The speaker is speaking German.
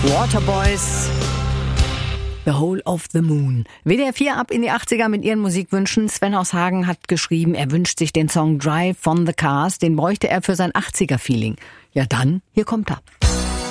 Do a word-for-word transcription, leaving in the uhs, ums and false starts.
Waterboys, The Whole of the Moon. W D R vier ab in die achtziger mit ihren Musikwünschen. Sven aus Hagen hat geschrieben, er wünscht sich den Song Drive von The Cars. Den bräuchte er für sein achtziger-Feeling. Ja dann, hier kommt er.